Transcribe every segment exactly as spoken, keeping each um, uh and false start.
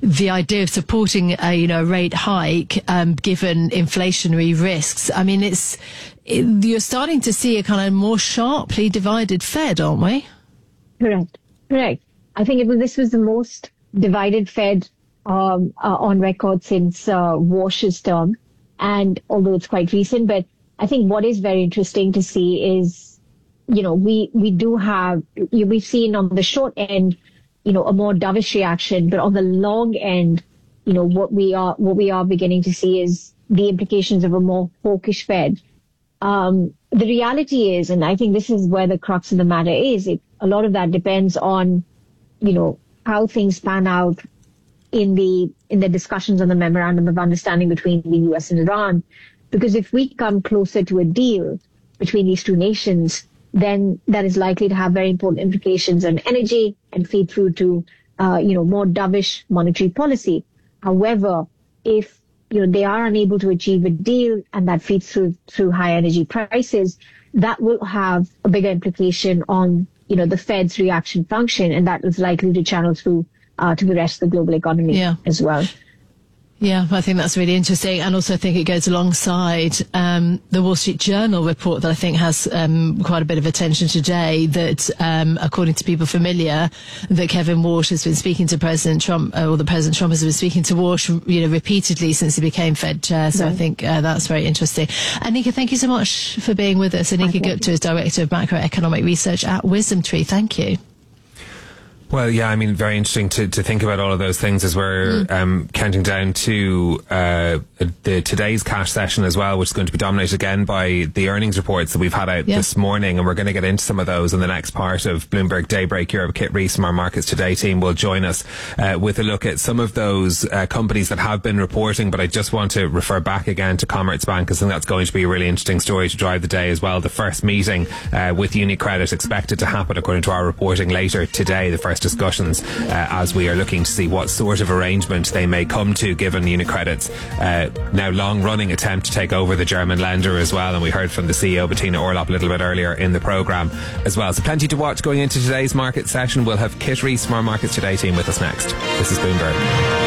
the idea of supporting a, you know, rate hike, um, given inflationary risks. I mean, it's, it, you're starting to see a kind of more sharply divided Fed, aren't we? Correct. Correct. I think it was, this was the most divided Fed um, uh, on record since uh, Walsh's term. And although it's quite recent, but I think what is very interesting to see is, you know, we, we do have, we've seen on the short end, you know, a more dovish reaction, but on the long end, you know, what we are, what we are beginning to see is the implications of a more hawkish Fed. Um, the reality is, and I think this is where the crux of the matter is, it, a lot of that depends on, you know, how things pan out in the, in the discussions on the memorandum of understanding between the U S and Iran. Because if we come closer to a deal between these two nations, then that is likely to have very important implications on energy and feed through to, uh, you know, more dovish monetary policy. However, if, you know, they are unable to achieve a deal and that feeds through, through high energy prices, that will have a bigger implication on, you know, the Fed's reaction function, and that is likely to channel through, uh, to the rest of the global economy yeah. as well. Yeah, I think that's really interesting. And also I think it goes alongside um, the Wall Street Journal report that I think has um, quite a bit of attention today, that um, according to people familiar, that Kevin Walsh has been speaking to President Trump, uh, or the President Trump has been speaking to Walsh, you know, repeatedly since he became Fed chair. So right. I think uh, that's very interesting. Anika, thank you so much for being with us. Anika Gupta is Director of Macroeconomic Research at WisdomTree. Thank you. Well, yeah, I mean, very interesting to, to think about all of those things as we're mm. um, counting down to uh, the today's cash session as well, which is going to be dominated again by the earnings reports that we've had out yeah. this morning. And we're going to get into some of those in the next part of Bloomberg Daybreak Europe. Kit Rees from our Markets Today team will join us uh, with a look at some of those uh, companies that have been reporting. But I just want to refer back again to Commerzbank, because I think that's going to be a really interesting story to drive the day as well. The first meeting uh, with UniCredit expected to happen, according to our reporting, later today. The first discussions uh, as we are looking to see what sort of arrangement they may come to, given UniCredit's uh, now long-running attempt to take over the German lender as well. And we heard from the C E O, Bettina Orlopp, a little bit earlier in the programme as well. So plenty to watch going into today's market session. We'll have Kit Rees from our Markets Today team with us next. This is Bloomberg.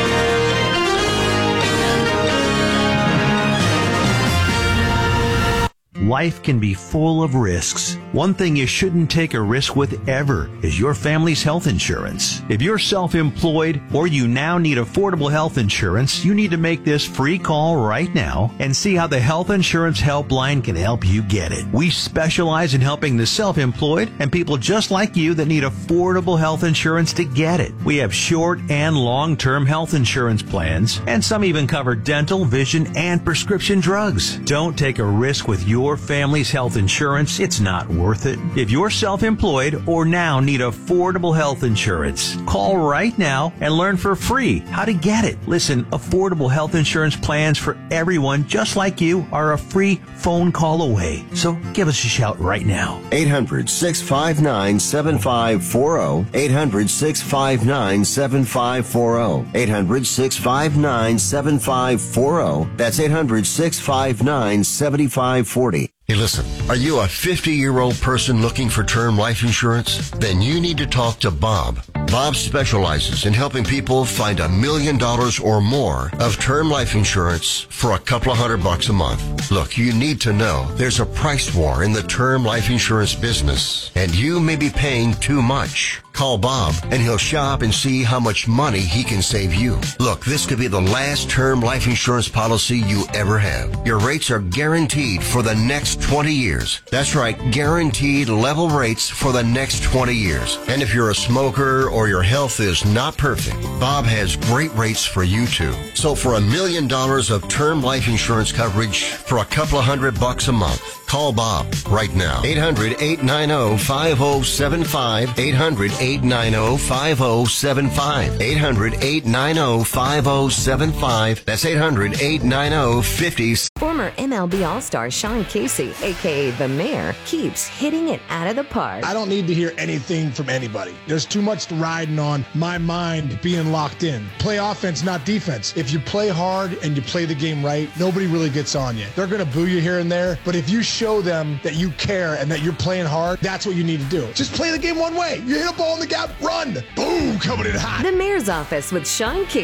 Life can be full of risks. One thing you shouldn't take a risk with ever is your family's health insurance. If you're self-employed or you now need affordable health insurance, you need to make this free call right now and see how the Health Insurance Helpline can help you get it. We specialize in helping the self-employed and people just like you that need affordable health insurance to get it. We have short and long-term health insurance plans, and some even cover dental, vision, and prescription drugs. Don't take a risk with your family's health insurance. It's not worth it. If you're self-employed or now need affordable health insurance, call right now and learn for free how to get it. Listen, affordable health insurance plans for everyone just like you are a free phone call away. So give us a shout right now. eight hundred, six five nine, seven five four zero. eight hundred, six five nine, seven five four zero. eight hundred, six five nine, seven five four zero. That's eight hundred, six five nine, seven five four zero. Hey, listen, are you a fifty-year-old person looking for term life insurance? Then you need to talk to Bob. Bob specializes in helping people find a million dollars or more of term life insurance for a couple of hundred bucks a month. Look, you need to know there's a price war in the term life insurance business, and you may be paying too much. Call Bob, and he'll shop and see how much money he can save you. Look, this could be the last term life insurance policy you ever have. Your rates are guaranteed for the next twenty years. That's right, guaranteed level rates for the next twenty years. And if you're a smoker or your health is not perfect, Bob has great rates for you too. So for a million dollars of term life insurance coverage for a couple of hundred bucks a month, call Bob right now. eight hundred, eight nine zero, five zero seven five. eight hundred, eight nine zero, five zero seven five. eight hundred, eight nine zero, five zero seven five. That's eight hundred, eight nine zero, five zero. Former M L B All-Star Sean Casey, a k a. The Mayor, keeps hitting it out of the park. I don't need to hear anything from anybody. There's too much riding on my mind being locked in. Play offense, not defense. If you play hard and you play the game right, nobody really gets on you. They're going to boo you here and there, but if you show them that you care and that you're playing hard, that's what you need to do. Just play the game one way. You hit a ball in the gap, run. Boom, coming in hot. The Mayor's Office with Sean Casey.